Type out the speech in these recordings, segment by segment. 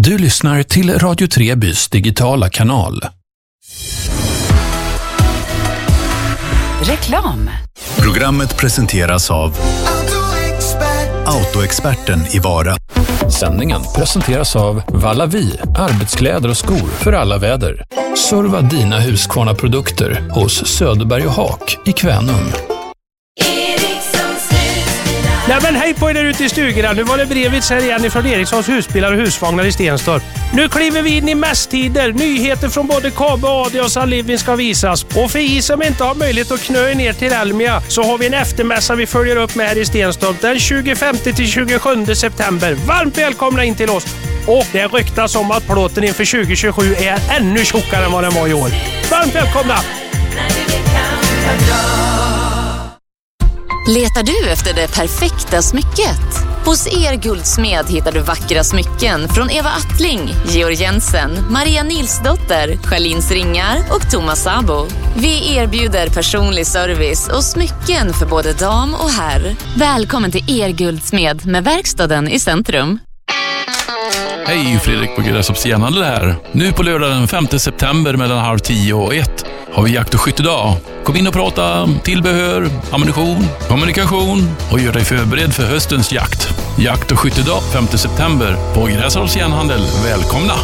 Du lyssnar till Radio Trebys digitala kanal. Reklam. Programmet presenteras av Autoexperten i Vara. Sändningen presenteras av Vallavi, arbetskläder och skor för alla väder. Serva dina Husqvarna-produkter hos Söderberg och Haak i Kvänum. Nej men hej på er där ute i stugorna. Nu var det Brevits här igen från Erikssons husbilar och husvagnar i Stenstorp. Nu kliver vi in i mässtider. Nyheter från både KB, AD och Salivin ska visas. Och för er som inte har möjlighet att knö ner till Elmia så har vi en eftermässa vi följer upp med här i Stenstorp den 25-27 september. Varmt välkomna in till oss. Och det ryktas om att plåten inför 2027 är ännu tjockare än vad den var i år. Varmt välkomna! Letar du efter det perfekta smycket? Hos Guldsmed hittar du vackra smycken från Eva Attling, Georg Jensen, Maria Nilsdotter, Charlins Ringar och Thomas Sabo. Vi erbjuder personlig service och smycken för både dam och herr. Välkommen till Guldsmed med verkstaden i centrum. Hej, Fredrik på Grästorps Järnhandel här. Nu på lördag den 5 september mellan 10:30 och 1 har vi jakt- och skyttedag. Kom in och prata tillbehör, ammunition, kommunikation och gör dig förberedd för höstens jakt. Jakt- och skyttedag 5 september på Grästorps Järnhandel. Välkomna!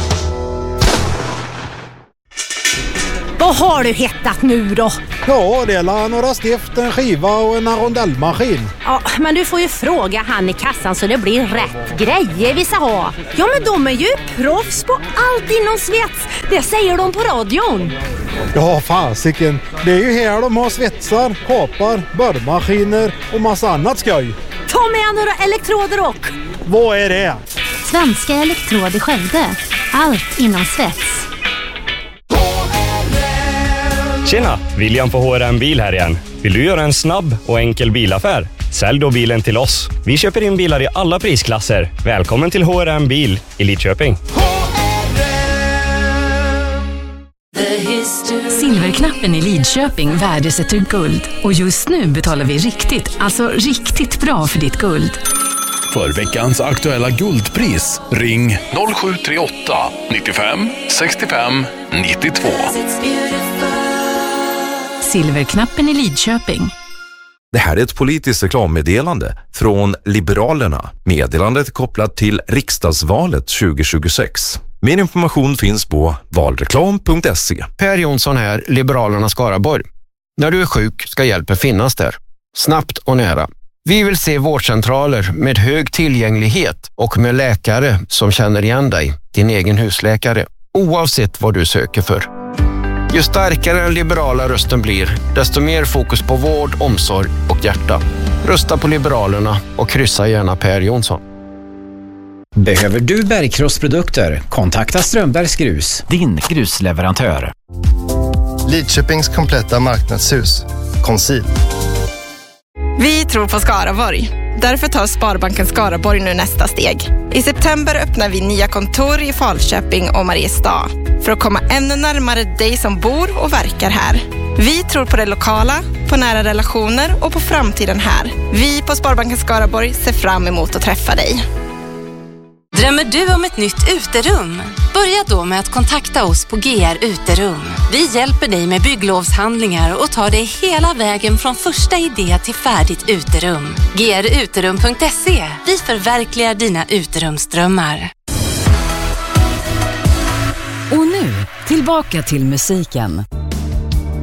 Vad har du hittat nu då? Ja, det är några stift, en skiva och en rondellmaskin. Ja, men du får ju fråga han i kassan så det blir rätt grejer vi ska ha. Ja, men de är ju proffs på allt inom svets. Det säger de på radion. Ja, fasiken. Det är ju här de har svetsar, kapar, borrmaskiner och massa annat skoj. Ta med några elektroder och... Vad är det? Svenska Elektrod i Skövde. Allt inom svets. Tjena, William på HRM Bil här igen. Vill du göra en snabb och enkel bilaffär? Sälj då bilen till oss. Vi köper in bilar i alla prisklasser. Välkommen till HRM Bil i Lidköping. Silverknappen i Lidköping värdesätter guld. Och just nu betalar vi riktigt bra för ditt guld. För veckans aktuella guldpris, ring 0738 95 65 92. Silverknappen i Lidköping. Det här är ett politiskt reklammeddelande från Liberalerna. Meddelandet är kopplat till riksdagsvalet 2026. Mer information finns på valreklam.se. Per Jonsson här, Liberalerna Skaraborg. När du är sjuk ska hjälpen finnas där. Snabbt och nära. Vi vill se vårdcentraler med hög tillgänglighet och med läkare som känner igen dig, din egen husläkare, oavsett vad du söker för. Ju starkare den liberala rösten blir, desto mer fokus på vård, omsorg och hjärta. Rösta på Liberalerna och kryssa gärna Per Jonsson. Behöver du bergkrossprodukter? Kontakta Strömbergs Grus, din grusleverantör. Lidköpings kompletta marknadshus. Konsil. Vi tror på Skaraborg. Därför tar Sparbanken Skaraborg nu nästa steg. I september öppnar vi nya kontor i Falköping och Mariestad för att komma ännu närmare dig som bor och verkar här. Vi tror på det lokala, på nära relationer och på framtiden här. Vi på Sparbanken Skaraborg ser fram emot att träffa dig. Drömmer du om ett nytt uterum? Börja då med att kontakta oss på GR Uterum. Vi hjälper dig med bygglovshandlingar och tar dig hela vägen från första idé till färdigt uterum. gruterum.se. Vi förverkligar dina uterumsdrömmar. Och nu, tillbaka till musiken.